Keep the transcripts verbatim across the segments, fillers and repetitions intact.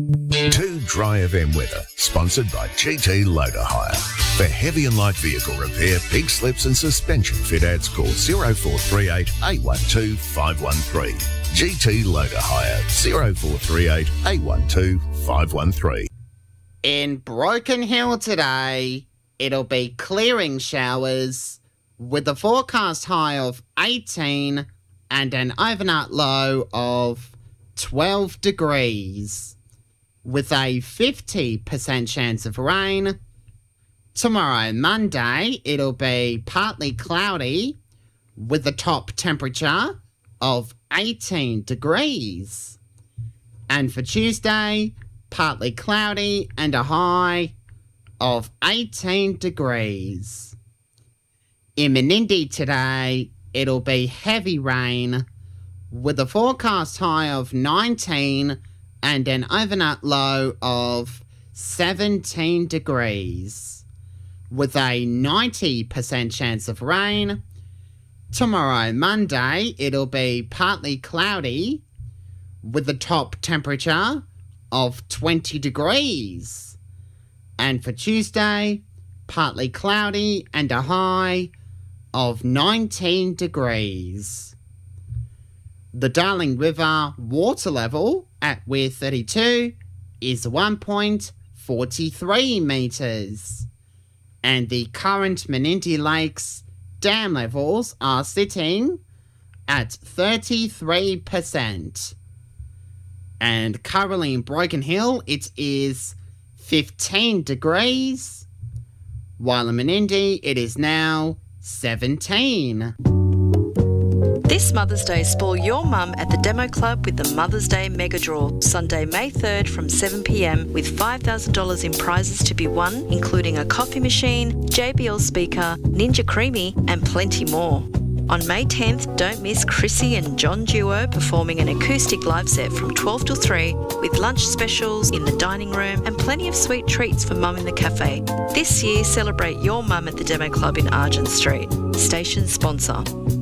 Two Dry F M weather, sponsored by G T Loader Hire. For heavy and light vehicle repair, pig slips and suspension fit outs, call oh four three eight, eight one two, five one three. G T Loader Hire, oh four three eight, eight one two, five one three. In Broken Hill today, it'll be clearing showers with a forecast high of eighteen and an overnight low of twelve degrees, with a fifty percent chance of rain. Tomorrow, Monday, it'll be partly cloudy with a top temperature of eighteen degrees. And for Tuesday, partly cloudy and a high of eighteen degrees. In Menindee today, it'll be heavy rain with a forecast high of nineteen and an overnight low of seventeen degrees, with a ninety percent chance of rain. Tomorrow, Monday, it'll be partly cloudy with a top temperature of twenty degrees. And for Tuesday, partly cloudy and a high of nineteen degrees. The Darling River water level at Weir thirty-two is one point four three metres. And the current Menindee Lakes dam levels are sitting at thirty-three percent. And currently in Broken Hill, it is fifteen degrees, while in Menindee, it is now seventeen. This Mother's Day, spoil your mum at the Demo Club with the Mother's Day Mega Draw, Sunday, May third from seven p m with five thousand dollars in prizes to be won, including a coffee machine, J B L speaker, Ninja Creamy, and plenty more. On May tenth, don't miss Chrissy and John Duo performing an acoustic live set from twelve till three with lunch specials in the dining room and plenty of sweet treats for mum in the cafe. This year, celebrate your mum at the Demo Club in Argent Street. Station sponsor.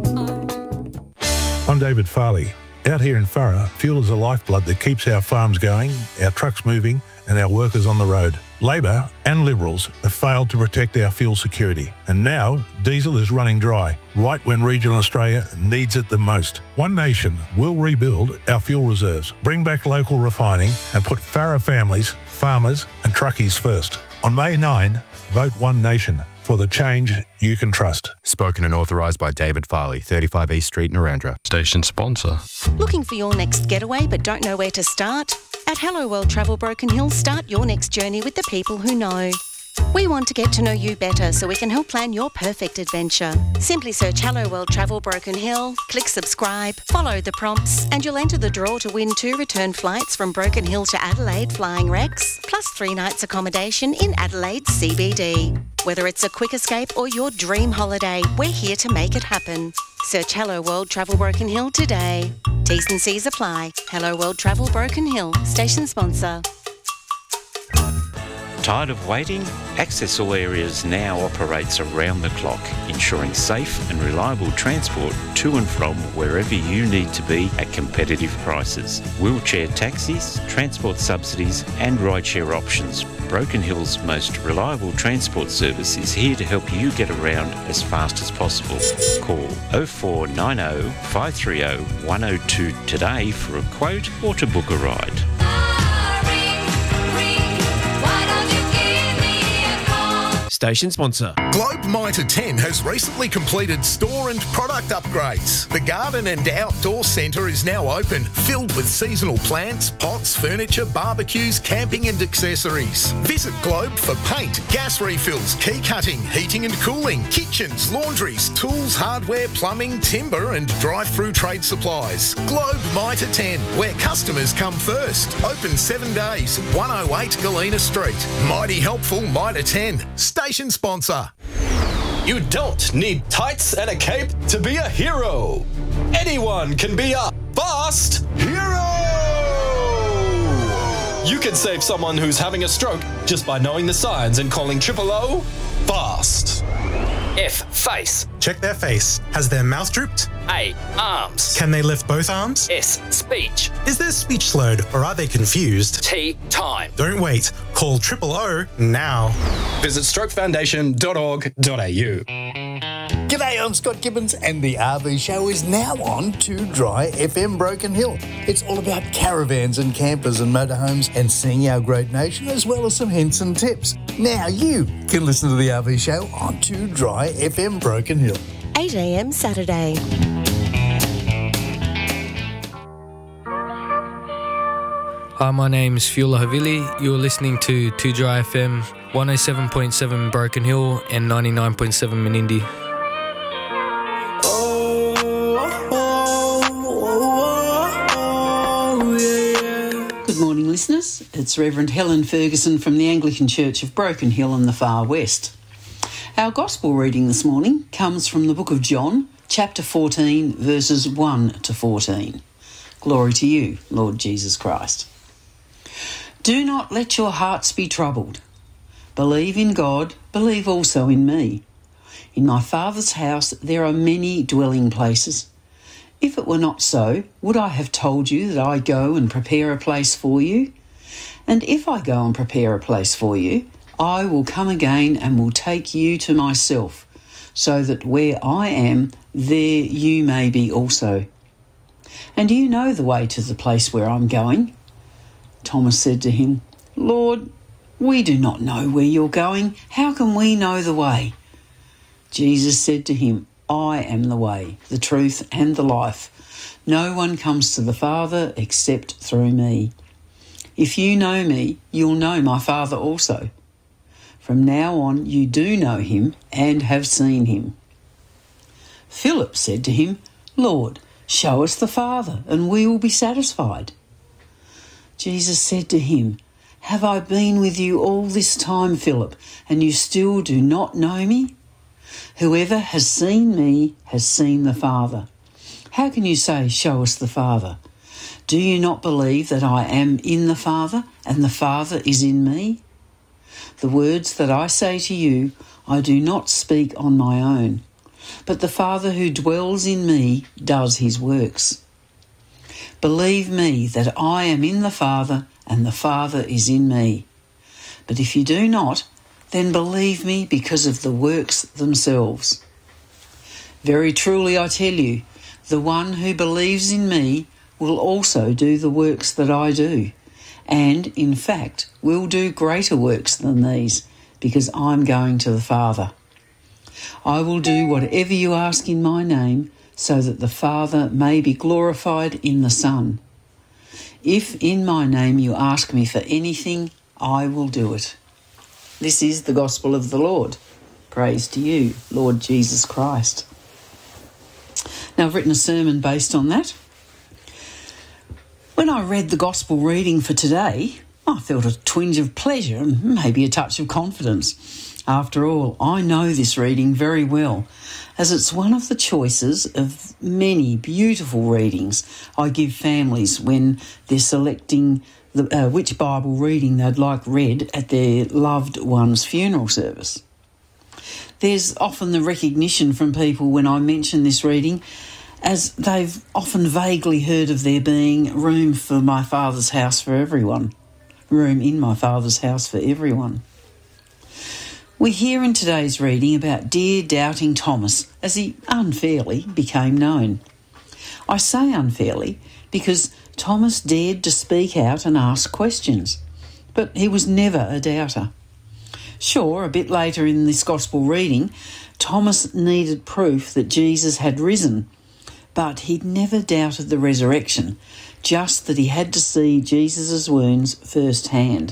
I'm David Farley. Out here in Farrer, fuel is the lifeblood that keeps our farms going, our trucks moving and our workers on the road. Labor and Liberals have failed to protect our fuel security, and now diesel is running dry, right when regional Australia needs it the most. One Nation will rebuild our fuel reserves, bring back local refining and put Farrer families, farmers and truckies first. On May ninth, vote One Nation for the change you can trust. Spoken and authorised by David Farley, thirty-five East Street, Narrandera. Station sponsor. Looking for your next getaway but don't know where to start? At Hello World Travel Broken Hill, start your next journey with the people who know. We want to get to know you better so we can help plan your perfect adventure. Simply search Hello World Travel Broken Hill, click subscribe, follow the prompts, and you'll enter the draw to win two return flights from Broken Hill to Adelaide flying Rex, plus three nights accommodation in Adelaide C B D. Whether it's a quick escape or your dream holiday, we're here to make it happen. Search Hello World Travel Broken Hill today. T's and C's apply. Hello World Travel Broken Hill, station sponsor. Tired of waiting? Access All Areas now operates around the clock, ensuring safe and reliable transport to and from wherever you need to be at competitive prices. Wheelchair taxis, transport subsidies and rideshare options. Broken Hill's most reliable transport service is here to help you get around as fast as possible. Call oh four nine oh, five three oh, one oh two today for a quote or to book a ride. Station sponsor. Globe Mitre ten has recently completed store and product upgrades. The garden and outdoor centre is now open, filled with seasonal plants, pots, furniture, barbecues, camping and accessories. Visit Globe for paint, gas refills, key cutting, heating and cooling, kitchens, laundries, tools, hardware, plumbing, timber and drive-through trade supplies. Globe Mitre ten, where customers come first. Open seven days, one oh eight Galena Street. Mighty helpful Mitre ten. Station sponsor. You don't need tights and a cape to be a hero. Anyone can be a fast hero. You can save someone who's having a stroke just by knowing the signs and calling triple O fast. F. Face. Check their face. Has their mouth drooped? A. Arms. Can they lift both arms? S. Speech. Is their speech slowed or are they confused? T. Time. Don't wait. Call triple O now. Visit stroke foundation dot org dot a u. G'day, I'm Scott Gibbons and the R V show is now on Too Dry F M Broken Hill. It's all about caravans and campers and motorhomes and seeing our great nation as well as some hints and tips. Now you can listen to the R V show on Too Dry F M Broken Hill. eight a m Saturday. Hi, my name's Fiula Havili. You're listening to Too Dry F M, one oh seven point seven Broken Hill and ninety-nine point seven Menindee. Good morning, listeners. It's Reverend Helen Ferguson from the Anglican Church of Broken Hill in the Far West. Our Gospel reading this morning comes from the book of John, chapter fourteen, verses one to fourteen. Glory to you, Lord Jesus Christ. Do not let your hearts be troubled. Believe in God, believe also in me. In my Father's house there are many dwelling places. If it were not so, would I have told you that I go and prepare a place for you? And if I go and prepare a place for you, I will come again and will take you to myself, so that where I am, there you may be also. And you know the way to the place where I'm going. Thomas said to him, Lord, we do not know where you're going. How can we know the way? Jesus said to him, I am the way, the truth and the life. No one comes to the Father except through me. If you know me, you'll know my Father also. From now on you do know him and have seen him. Philip said to him, Lord, show us the Father, and we will be satisfied. Jesus said to him, Have I been with you all this time, Philip, and you still do not know me? Whoever has seen me has seen the Father. How can you say, Show us the Father? Do you not believe that I am in the Father, and the Father is in me? The words that I say to you, I do not speak on my own, but the Father who dwells in me does his works. Believe me that I am in the Father, and the Father is in me. But if you do not, then believe me because of the works themselves. Very truly I tell you, the one who believes in me will also do the works that I do, and, in fact, will do greater works than these, because I'm going to the Father. I will do whatever you ask in my name, so that the Father may be glorified in the Son. If in my name you ask me for anything, I will do it. This is the gospel of the Lord. Praise to you, Lord Jesus Christ. Now, I've written a sermon based on that. When I read the gospel reading for today, I felt a twinge of pleasure and maybe a touch of confidence. After all, I know this reading very well, as it's one of the choices of many beautiful readings I give families when they're selecting the, uh, which Bible reading they'd like read at their loved one's funeral service. There's often the recognition from people when I mention this reading, as they've often vaguely heard of there being room for my Father's house for everyone, room in my Father's house for everyone. We hear in today's reading about dear doubting Thomas as he unfairly became known. I say unfairly because Thomas dared to speak out and ask questions, but he was never a doubter. Sure, a bit later in this gospel reading, Thomas needed proof that Jesus had risen, but he'd never doubted the resurrection, just that he had to see Jesus' wounds firsthand.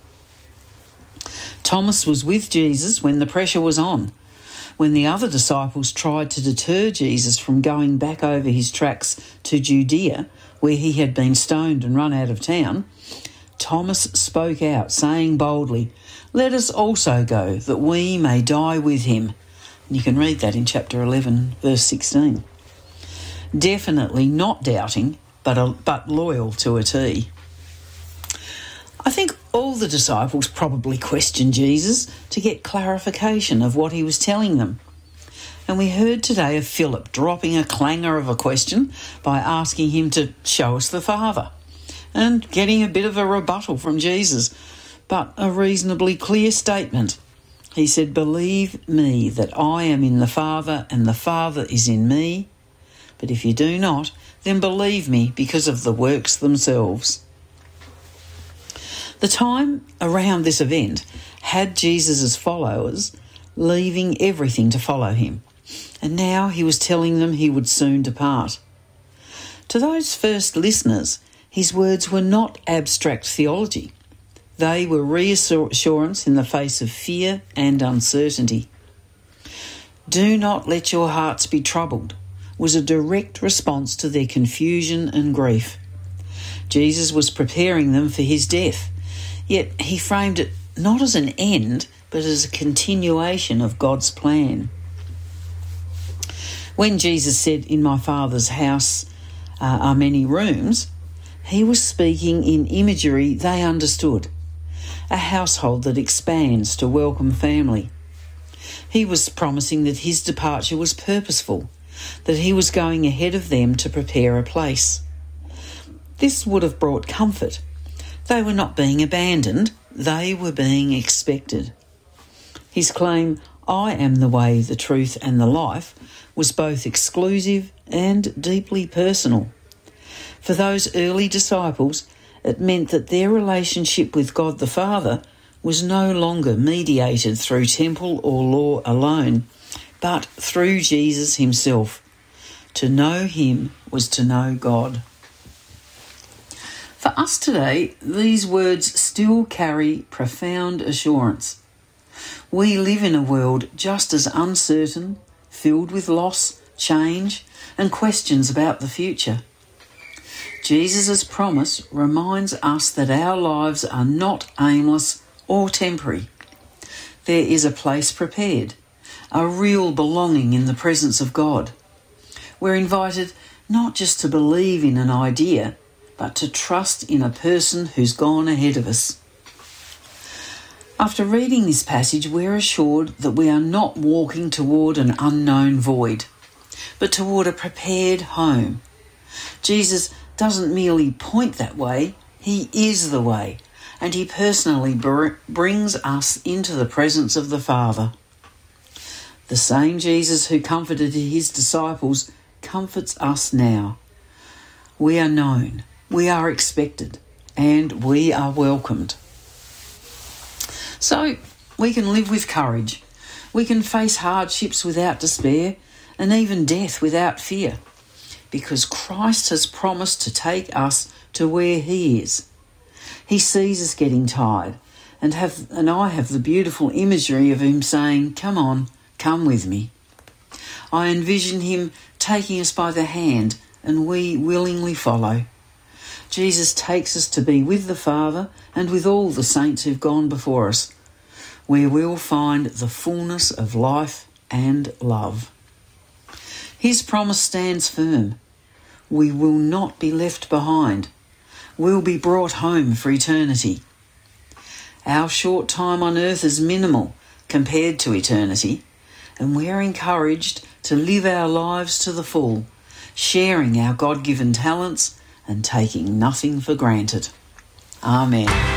Thomas was with Jesus when the pressure was on. When the other disciples tried to deter Jesus from going back over his tracks to Judea, where he had been stoned and run out of town, Thomas spoke out, saying boldly, "Let us also go, that we may die with him." And you can read that in chapter eleven, verse sixteen. Definitely not doubting, but, a, but loyal to a T. I think all the disciples probably questioned Jesus to get clarification of what he was telling them. And we heard today of Philip dropping a clanger of a question by asking him to show us the Father, and getting a bit of a rebuttal from Jesus, but a reasonably clear statement. He said, "Believe me that I am in the Father and the Father is in me. But if you do not, then believe me because of the works themselves." The time around this event had Jesus' followers leaving everything to follow him, and now he was telling them he would soon depart. To those first listeners, his words were not abstract theology. They were reassurance in the face of fear and uncertainty. "Do not let your hearts be troubled" was a direct response to their confusion and grief. Jesus was preparing them for his death, yet he framed it not as an end, but as a continuation of God's plan. When Jesus said, "In my Father's house uh, are many rooms," he was speaking in imagery they understood, a household that expands to welcome family. He was promising that his departure was purposeful, that he was going ahead of them to prepare a place. This would have brought comfort. They were not being abandoned, they were being expected. His claim, "I am the way, the truth and the life," was both exclusive and deeply personal. For those early disciples, it meant that their relationship with God the Father was no longer mediated through temple or law alone, but through Jesus himself. To know him was to know God. For us today, these words still carry profound assurance. We live in a world just as uncertain, filled with loss, change, and questions about the future. Jesus' promise reminds us that our lives are not aimless or temporary. There is a place prepared, a real belonging in the presence of God. We're invited not just to believe in an idea, but to trust in a person who's gone ahead of us. After reading this passage, we're assured that we are not walking toward an unknown void, but toward a prepared home. Jesus doesn't merely point that way, he is the way, and he personally br- brings us into the presence of the Father. The same Jesus who comforted his disciples comforts us now. We are known, we are expected, and we are welcomed. So we can live with courage. We can face hardships without despair, and even death without fear, because Christ has promised to take us to where he is. He sees us getting tired, and have and I have the beautiful imagery of him saying, "Come on, come with me." I envision him taking us by the hand, and we willingly follow. Jesus takes us to be with the Father and with all the saints who've gone before us, where we'll find the fullness of life and love. His promise stands firm. We will not be left behind. We'll be brought home for eternity. Our short time on earth is minimal compared to eternity, and we're encouraged to live our lives to the full, sharing our God-given talents and taking nothing for granted. Amen.